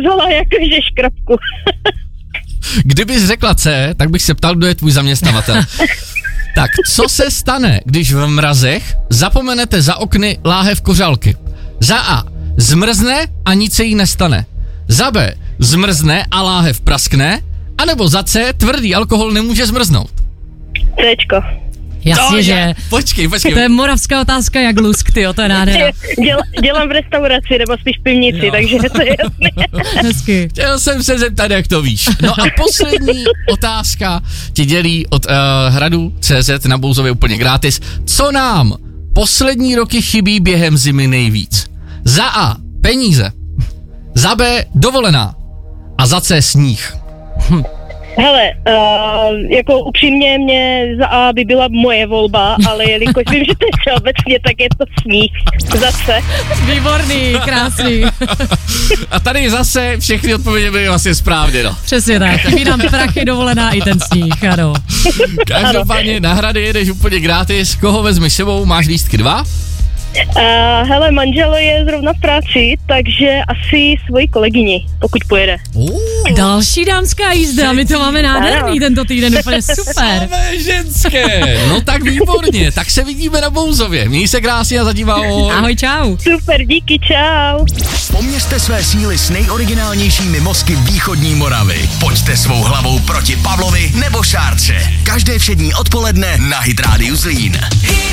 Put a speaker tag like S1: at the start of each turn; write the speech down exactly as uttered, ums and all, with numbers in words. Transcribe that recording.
S1: vzala jakože škrabku.
S2: Kdybys řekla C, tak bych se ptal, kdo je tvůj zaměstnavatel. Tak, co se stane, když v mrazech zapomenete za okny láhev kořalky? Za A. Zmrzne a nic se jí nestane. Za B. Zmrzne a láhev praskne. A nebo za C. Tvrdý alkohol nemůže zmrznout.
S1: Cčko.
S3: Jasně,
S2: no,
S3: že.
S2: Počkej, počkej.
S3: To je moravská otázka jak lusk, tyjo, to je nádhera.
S1: Děl, dělám v restauraci, nebo spíš v pivnici, jo. Takže to je jasné.
S3: Hezky.
S2: Chtěl jsem se zeptat, jak to víš. No a poslední otázka tě dělí od uh, hradu C Z na Bouzově úplně gratis. Co nám poslední roky chybí během zimy nejvíc? Za A. Peníze. Za B. Dovolená. A za C. Sníh. Hm.
S1: Hele, uh, jako upřímně mě za A by byla moje volba, ale jelikož vím, že to je všeobecně, tak je to sníh. Zase.
S3: Výborný, krásný.
S2: A tady zase všechny odpovědi byly vlastně správně, no.
S3: Přesně tak, vydám prachy, dovolená i ten sníh, ano.
S2: Každopádně na hrady jedeš úplně gratis. Koho vezmeš sebou? Máš lístky dva?
S1: Uh, hele, manžel je zrovna v práci, takže asi svoji kolegyni, pokud pojede.
S2: Uh.
S3: Další dámská jízda, my to máme nádherný tento týden, úplně super.
S2: Samé ženské, no tak výborně, tak se vidíme na Bouzově. Měj se krásně a zatím ahoj.
S3: Ahoj, čau.
S1: Super, díky, čau.
S4: Poměřte své síly s nejoriginálnějšími mozky východní Moravy. Pojďte svou hlavou proti Pavlovi nebo Šárce. Každé všední odpoledne na Hit Radio Zlín.